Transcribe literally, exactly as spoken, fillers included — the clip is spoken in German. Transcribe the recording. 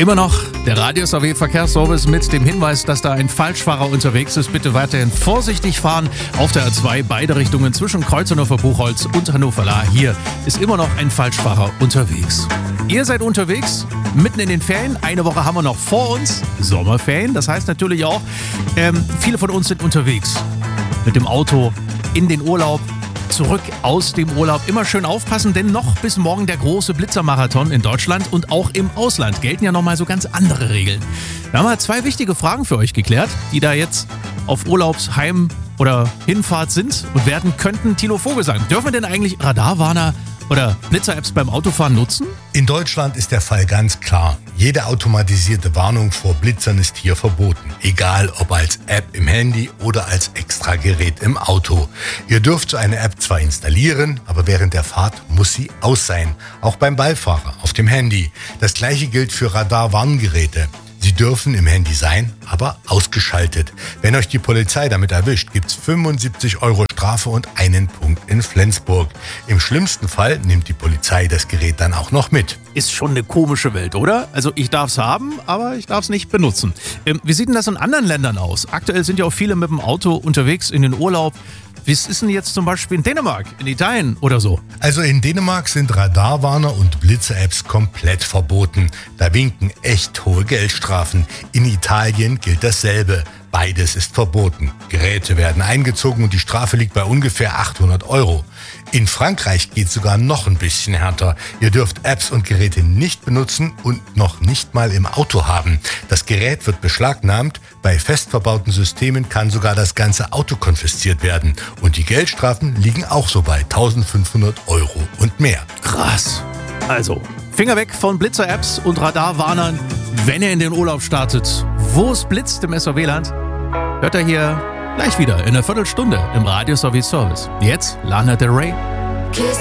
Immer noch der Radius A W Verkehrsservice mit dem Hinweis, dass da ein Falschfahrer unterwegs ist. Bitte weiterhin vorsichtig fahren auf der A zwei, beide Richtungen zwischen Kreuznachor-Buchholz und Hannover-Laa. Hier ist immer noch ein Falschfahrer unterwegs. Ihr seid unterwegs, mitten in den Ferien. Eine Woche haben wir noch vor uns, Sommerferien. Das heißt natürlich auch, ähm, viele von uns sind unterwegs mit dem Auto in den Urlaub. Zurück aus dem Urlaub. Immer schön aufpassen, denn noch bis morgen der große Blitzermarathon in Deutschland und auch im Ausland gelten ja nochmal so ganz andere Regeln. Da haben wir zwei wichtige Fragen für euch geklärt, die da jetzt auf Urlaubsheim oder Hinfahrt sind und werden könnten. Thilo Vogelsang, dürfen wir denn eigentlich Radarwarner oder Blitzer-Apps beim Autofahren nutzen? In Deutschland ist der Fall ganz klar. Jede automatisierte Warnung vor Blitzern ist hier verboten. Egal ob als App im Handy oder als Extragerät im Auto. Ihr dürft so eine App zwar installieren, aber während der Fahrt muss sie aus sein. Auch beim Beifahrer auf dem Handy. Das gleiche gilt für Radarwarngeräte. Sie dürfen im Handy sein, aber ausgeschaltet. Wenn euch die Polizei damit erwischt, gibt's fünfundsiebzig Euro Strafe und einen Punkt in Flensburg. Im schlimmsten Fall nimmt die Polizei das Gerät dann auch noch mit. Ist schon eine komische Welt, oder? Also ich darf es haben, aber ich darf es nicht benutzen. Ähm, wie sieht denn das in anderen Ländern aus? Aktuell sind ja auch viele mit dem Auto unterwegs in den Urlaub. Wie ist denn jetzt zum Beispiel in Dänemark, in Italien oder so? Also in Dänemark sind Radarwarner und Blitzer-Apps komplett verboten. Da winken echt hohe Geldstrafen. In Italien gilt dasselbe. Beides ist verboten. Geräte werden eingezogen und die Strafe liegt bei ungefähr achthundert Euro. In Frankreich geht es sogar noch ein bisschen härter. Ihr dürft Apps und Geräte nicht benutzen und noch nicht mal im Auto haben. Das Gerät wird beschlagnahmt. Bei fest verbauten Systemen kann sogar das ganze Auto konfisziert werden. Und die Geldstrafen liegen auch so bei eintausendfünfhundert Euro und mehr. Krass. Also, Finger weg von Blitzer-Apps und Radarwarnern, wenn ihr in den Urlaub startet. Wo es blitzt im S A W-Land, hört ihr hier gleich wieder in einer Viertelstunde im Radius A W Service. Jetzt Lana Del Rey. Kiss